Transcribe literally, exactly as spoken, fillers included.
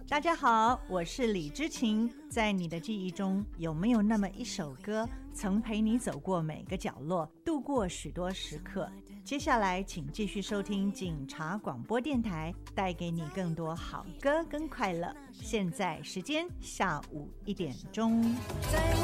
大家好，我是李知琴。在你的记忆中，有没有那么一首歌，曾陪你走过每个角落，度过许多时刻？接下来请继续收听警察广播电台，带给你更多好歌跟快乐。现在时间下午一点钟。在